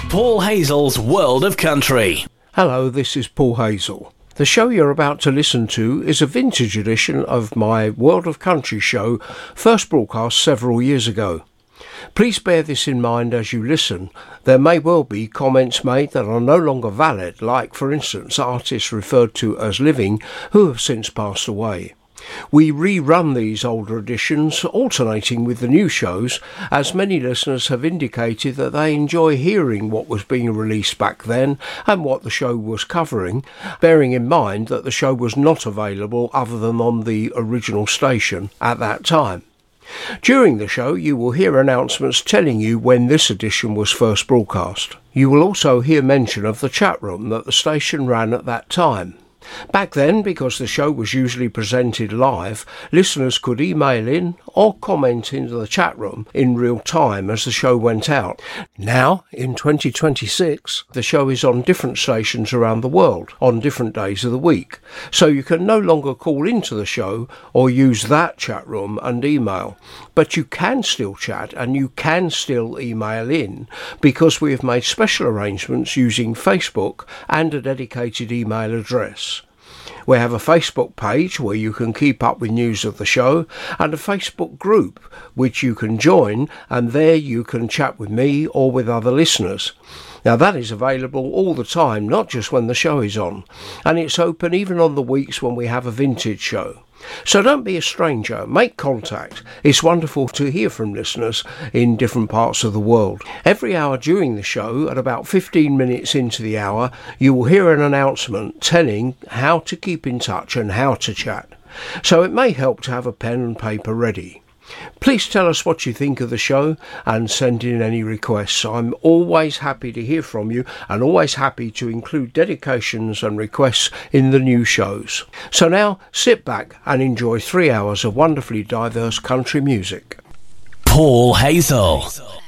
Paul Hazel's World of Country. Hello, this is Paul Hazel. The show you're about to listen to is a vintage edition of my World of Country show, first broadcast several years ago. Please bear this in mind as you listen. There may well be comments made that are no longer valid, like, for instance, artists referred to as living who have since passed away. We rerun these older editions, alternating with the new shows, as many listeners have indicated that they enjoy hearing what was being released back then and what the show was covering, bearing in mind that the show was not available other than on the original station at that time. During the show, you will hear announcements telling you when this edition was first broadcast. You will also hear mention of the chat room that the station ran at that time. Back then, because the show was usually presented live, listeners could email in or comment into the chat room in real time as the show went out. Now, in 2026, the show is on different stations around the world on different days of the week, so you can no longer call into the show or use that chat room and email. But you can still chat and you can still email in, because we have made special arrangements using Facebook and a dedicated email address. We have a Facebook page where you can keep up with news of the show, and a Facebook group which you can join, and there you can chat with me or with other listeners. Now that is available all the time, not just when the show is on, and it's open even on the weeks when we have a vintage show. So don't be a stranger, make contact. It's wonderful to hear from listeners in different parts of the world. Every hour during the show, at about 15 minutes into the hour, you will hear an announcement telling how to keep in touch and how to chat. So it may help to have a pen and paper ready. Please tell us what you think of the show and send in any requests. I'm always happy to hear from you and always happy to include dedications and requests in the new shows. So now sit back and enjoy 3 hours of wonderfully diverse country music. Paul Hazel.